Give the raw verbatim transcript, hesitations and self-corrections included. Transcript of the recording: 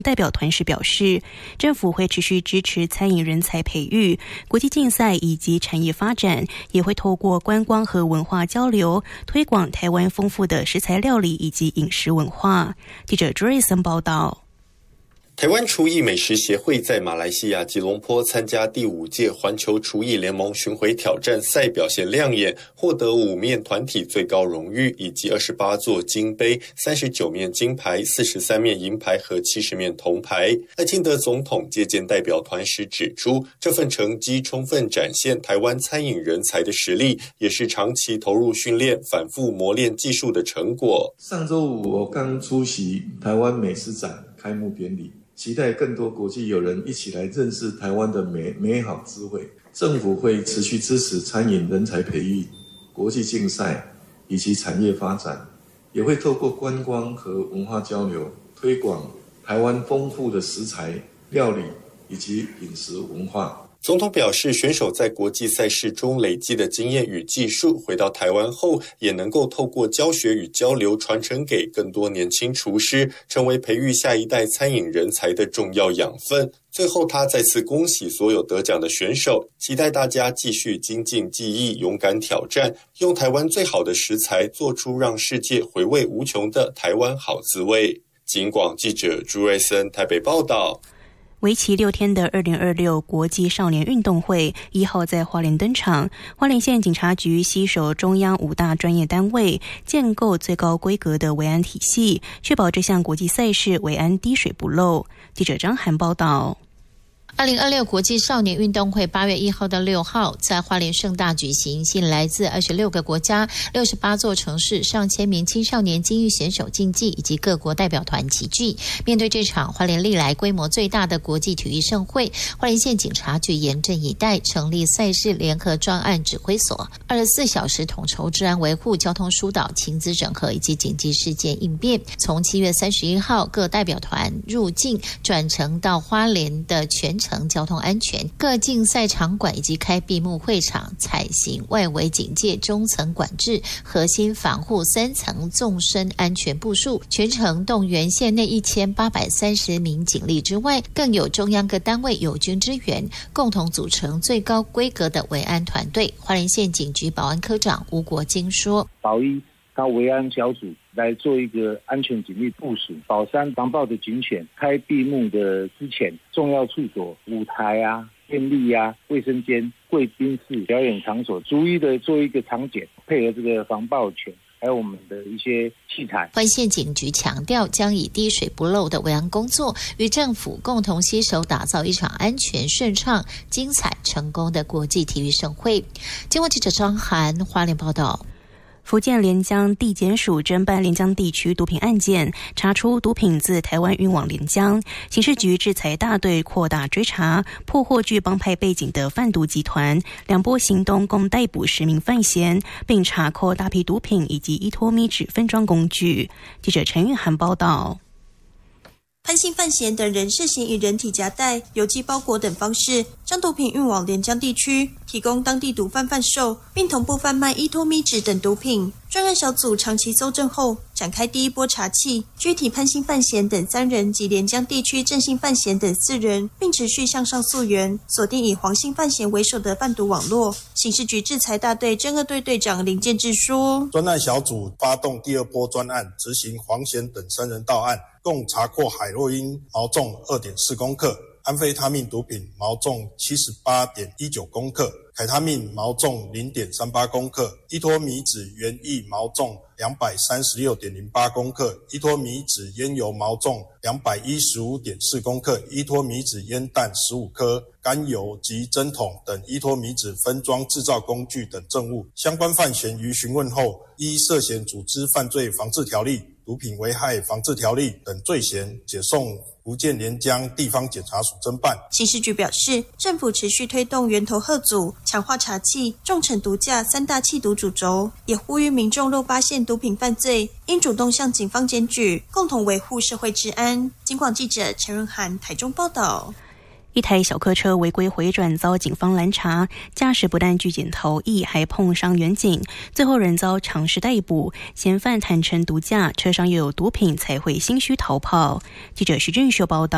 代表团时表示，政府会持续支持餐饮人才培育、国际竞赛以及产业发展，也会透过观光和文化交流，推广台湾丰富的食材料理以及饮食文化。记者朱瑞森报道。 台湾厨艺美食协会在马来西亚吉隆坡参加第五届环球厨艺联盟巡回挑战赛表现亮眼，获得五面团体最高荣誉以及二十八座金杯、三十九面金牌、四十三面银牌和七十面铜牌。赖清德总统接见代表团时指出，这份成绩充分展现台湾餐饮人才的实力，也是长期投入训练、反复磨练技术的成果。 上周五我刚出席台湾美食展开幕典礼，期待更多国际友人一起来认识台湾的美美好智慧。政府会持续支持餐饮人才培育、国际竞赛以及产业发展，也会透过观光和文化交流，推广台湾丰富的食材、料理以及饮食文化。 总统表示，选手在国际赛事中累积的经验与技术，回到台湾后也能够透过教学与交流传承给更多年轻厨师，成为培育下一代餐饮人才的重要养分。最后他再次恭喜所有得奖的选手，期待大家继续精进技艺，勇敢挑战，用台湾最好的食材做出让世界回味无穷的台湾好滋味。警广记者朱瑞森台北报道。 为期六天的二零二六国际少年运动会一号在花莲登场，花莲县警察局携手中央五大专业单位，建构最高规格的维安体系，确保这项国际赛事维安滴水不漏。记者张涵报道。 二零二六国际少年运动会八月一号到六号在花莲盛大举行，吸引来自二十六个国家、六十八座城市上千名青少年精英选手竞技，以及各国代表团齐聚。面对这场花莲历来规模最大的国际体育盛会，花莲县警察局严阵以待，成立赛事联合专案指挥所，二十四小时统筹治安维护、交通疏导、情资整合以及紧急事件应变。从七月三十一号各代表团入境转乘到花莲的全程交通安全，各竞赛场馆以及开闭幕会场采行外围警戒、中层管制、核心防护三层纵深安全部署，全程动员县内一千八百三十名警力之外，更有中央各单位友军支援，共同组成最高规格的维安团队。花莲县警局保安科长吴国金说， 保一他维安小组来做一个安全警力部署，保三防暴的警犬开闭幕的之前，重要处所、舞台啊、电力啊、卫生间、贵宾室、表演场所，逐一的做一个场检，配合这个防暴犬，还有我们的一些器材。 花莲县警局强调，将以滴水不漏的维安工作，与政府共同携手，打造一场安全、顺畅、精彩、成功的国际体育盛会。经过记者张涵花莲报道。 福建连江地检署侦办连江地区毒品案件，查出毒品自台湾运往连江，刑事局制裁大队扩大追查，破获具帮派背景的贩毒集团，两波行动共逮捕十名犯嫌，并查扣大批毒品以及依托咪纸分装工具。记者陈玉涵报道。 潘姓犯嫌等人涉嫌以人体夹带、邮寄包裹等方式将毒品运往连江地区，提供当地毒贩贩售，并同步贩卖依托咪纸等毒品。专案小组长期搜证后，展开第一波查缉，具体潘姓犯嫌等三人及连江地区郑姓犯嫌等四人，并持续向上溯源，锁定以黄姓犯嫌为首的贩毒网络。刑事局制裁大队侦二队队长林建志说， 专案小组发动第二波专案，执行黄嫌等三人到案，共查获海洛因毛重 二点四公克，安非他命毒品毛重 七十八点一九公克，凯他命毛重 零点三八公克，依托咪酯原液毛重两百三十六点零八公克，依托咪酯烟油毛重两百一十五点四公克，依托咪酯烟弹十五颗，甘油及针筒等依托咪酯分装制造工具等证物。相关犯嫌于询问后，依涉嫌组织犯罪防治条例、毒品危害防治条例等罪嫌，解送福建连江地方检察署侦办。 刑事局表示，政府持续推动源头吓阻、强化查缉、重惩毒驾三大缉毒主轴，也呼吁民众若发现毒品犯罪，应主动向警方检举，共同维护社会治安。警广记者陈润涵台中报道。 一台小客车违规回转遭警方拦查，驾驶不但拒检逃逸，还碰伤员警，最后人遭常识逮捕。嫌犯坦承毒驾，车上又有毒品，才会心虚逃跑。记者徐俊秀报道。